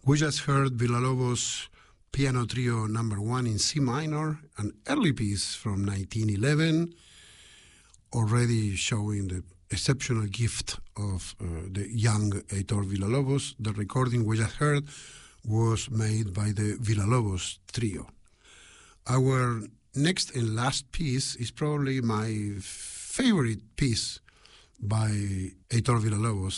We just heard Villalobos' Piano Trio number 1 in C minor, an early piece from 1911, already showing the exceptional gift of the young Heitor Villalobos. The recording we just heard was made by the Villalobos Trio. Our next and last piece is probably my favorite piece by Heitor Villalobos.